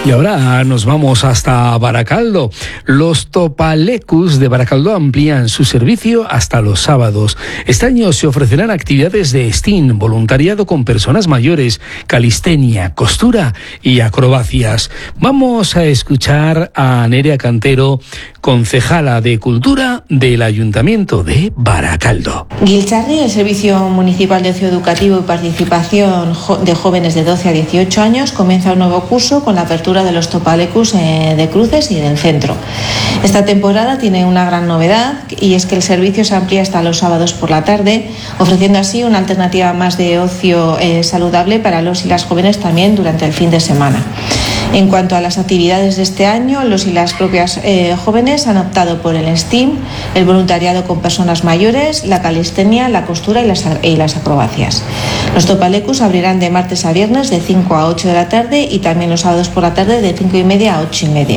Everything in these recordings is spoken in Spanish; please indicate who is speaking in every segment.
Speaker 1: Y ahora nos vamos hasta Baracaldo. Los Topalecus de Baracaldo amplían su servicio hasta los sábados. Este año se ofrecerán actividades de STEAM, voluntariado con personas mayores, calistenia, costura y acrobacias. Vamos a escuchar a Nerea Cantero, concejala de Cultura del Ayuntamiento de Baracaldo.
Speaker 2: Giltxarri, el Servicio Municipal de Ocio Educativo y Participación de Jóvenes de 12 a 18 años, comienza un nuevo curso con la apertura de los Topalecus de Cruces y del centro. Esta temporada tiene una gran novedad y es que el servicio se amplía hasta los sábados por la tarde, ofreciendo así una alternativa más de ocio saludable para los y las jóvenes también durante el fin de semana. En cuanto a las actividades de este año, los y las propias jóvenes han optado por el STEAM, el voluntariado con personas mayores, la calistenia, la costura y las acrobacias. Los Topalecus abrirán de martes a viernes de 5 a 8 de la tarde y también los sábados por la tarde de 5:30 a 8:30.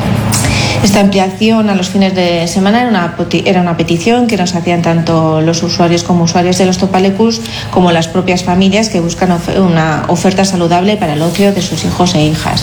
Speaker 2: Esta ampliación a los fines de semana era una petición que nos hacían tanto los usuarios como usuarias de los Topalecus como las propias familias que buscan una oferta saludable para el ocio de sus hijos e hijas.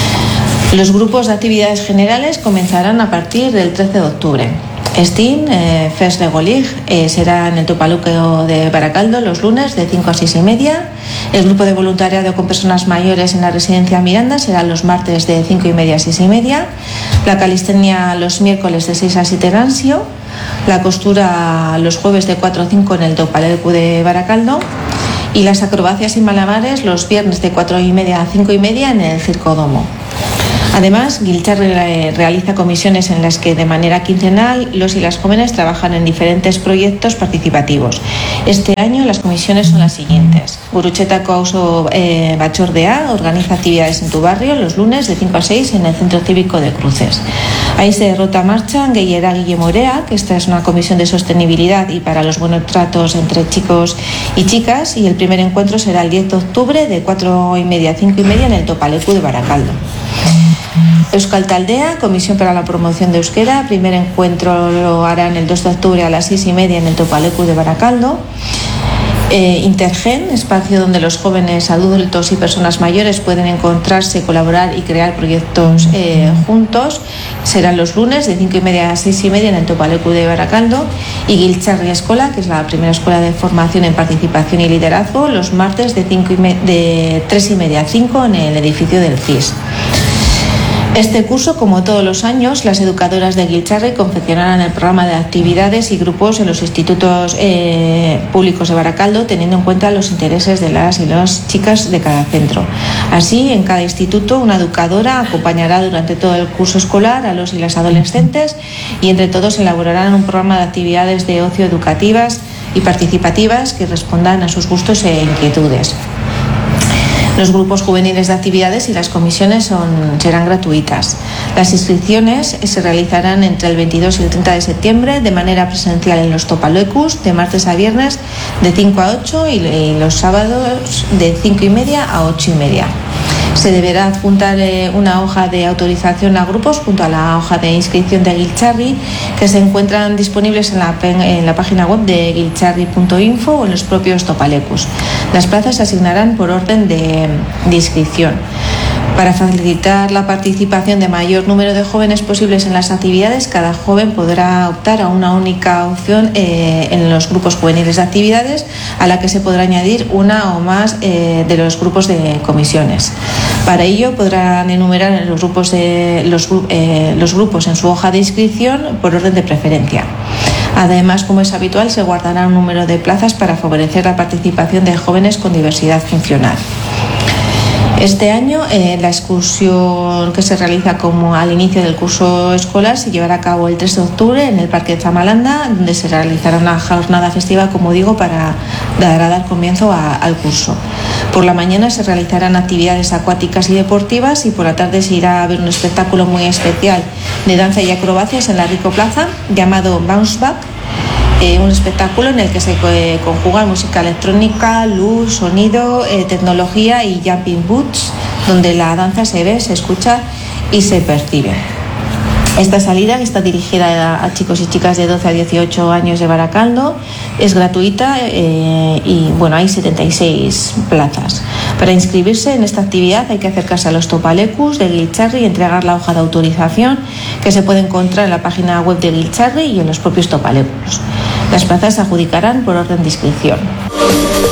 Speaker 2: Los grupos de actividades generales comenzarán a partir del 13 de octubre. STEAM, Fest Regolig, será en el Topaluqueo de Baracaldo los lunes de 5 a 6:30. El grupo de voluntariado con personas mayores en la residencia Miranda será los martes de 5:30 a 6:30. La calistenia los miércoles de 6 a 7 en Ansio. La costura los jueves de 4 a 5 en el Topaluqueo de Baracaldo. Y las acrobacias y malabares los viernes de 4:30 a 5:30 en el Circo Domo. Además, Giltxarri realiza comisiones en las que de manera quincenal los y las jóvenes trabajan en diferentes proyectos participativos. Este año las comisiones son las siguientes. Gurutxetako Auzo Batzordea organiza actividades en tu barrio los lunes de 5 a 6 en el Centro Cívico de Cruces. Ahí se derrota marcha Gehiera Guillemorea, que esta es una comisión de sostenibilidad y para los buenos tratos entre chicos y chicas, y el primer encuentro será el 10 de octubre de 4:30 a 5:30 en el Topalecu de Baracaldo. Euskal Taldea, Comisión para la Promoción de Euskera, primer encuentro lo harán el 2 de octubre a las 6:30 en el Topalecu de Baracaldo. Intergen, espacio donde los jóvenes, adultos y personas mayores pueden encontrarse, colaborar y crear proyectos juntos, serán los lunes de 5:30 a 6:30 en el Topalecu de Baracaldo. Y Giltxarri Escola, que es la primera escuela de formación en participación y liderazgo, los martes de 3:30 a 5 en el edificio del CIS. Este curso, como todos los años, las educadoras de Giltxarri confeccionarán el programa de actividades y grupos en los institutos públicos de Baracaldo, teniendo en cuenta los intereses de las y las chicas de cada centro. Así, en cada instituto, una educadora acompañará durante todo el curso escolar a los y las adolescentes y entre todos elaborarán un programa de actividades de ocio educativas y participativas que respondan a sus gustos e inquietudes. Los grupos juveniles de actividades y las comisiones serán gratuitas. Las inscripciones se realizarán entre el 22 y el 30 de septiembre de manera presencial en los Topalecus, de martes a viernes de 5 a 8 y los sábados de 5:30 a 8:30. Se deberá adjuntar una hoja de autorización a grupos junto a la hoja de inscripción de Giltxarri, que se encuentran disponibles en la página web de giltxarri.info o en los propios Topalecus. Las plazas se asignarán por orden de inscripción. Para facilitar la participación de mayor número de jóvenes posibles en las actividades, cada joven podrá optar a una única opción en los grupos juveniles de actividades, a la que se podrá añadir una o más de los grupos de comisiones. Para ello podrán enumerar los grupos en su hoja de inscripción por orden de preferencia. Además, como es habitual, se guardará un número de plazas para favorecer la participación de jóvenes con diversidad funcional. Este año la excursión que se realiza como al inicio del curso escolar se llevará a cabo el 3 de octubre en el Parque de Zamalanda, donde se realizará una jornada festiva, como digo, para dar comienzo al curso. Por la mañana se realizarán actividades acuáticas y deportivas y por la tarde se irá a ver un espectáculo muy especial de danza y acrobacias en la Rico Plaza llamado Bounce Back. Un espectáculo en el que se conjugan música electrónica, luz, sonido, tecnología y jumping boots, donde la danza se ve, se escucha y se percibe. Esta salida está dirigida a chicos y chicas de 12 a 18 años de Baracaldo, es gratuita y bueno, hay 76 plazas. Para inscribirse en esta actividad hay que acercarse a los topalecus de Giltxarri y entregar la hoja de autorización que se puede encontrar en la página web de Giltxarri y en los propios topalecus. Las plazas se adjudicarán por orden de inscripción.